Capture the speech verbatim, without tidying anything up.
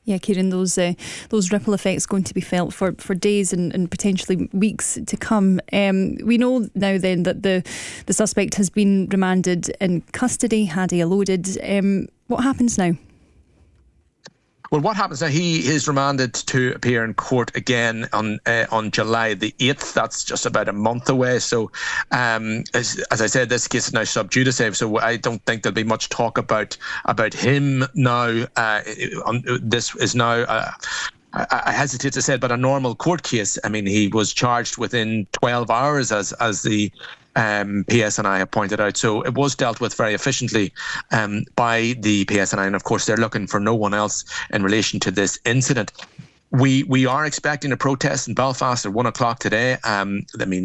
Yeah, Kieran, those uh, those ripple effects going to be felt for, for days and, and potentially weeks to come. Um, we know now then that the, the suspect has been remanded in custody, Hadi Aloded. Um, what happens now? Well, what happens now? He is remanded to appear in court again on uh, on July the eighth. That's just about a month away. So, um, as, as I said, this case is now sub judice. So I don't think there'll be much talk about about him now. Uh, on, this is now. Uh, I hesitate to say it, but a normal court case. I mean, he was charged within twelve hours, as as the um, P S N I have pointed out. So it was dealt with very efficiently um, by the P S N I, and of course they're looking for no one else in relation to this incident. We we are expecting a protest in Belfast at one o'clock today. Um, I mean,